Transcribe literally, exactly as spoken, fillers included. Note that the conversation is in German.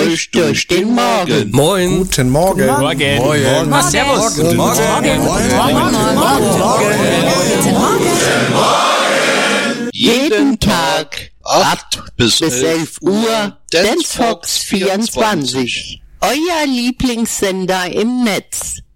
euch durch den Morgen. Moin. Guten Morgen. Morgen. Morgen. Morgen. Morgen. Servus. Guten Morgen. Jeden Tag acht bis elf Uhr Dance Fox vierundzwanzig. Euer Lieblingssender im Netz.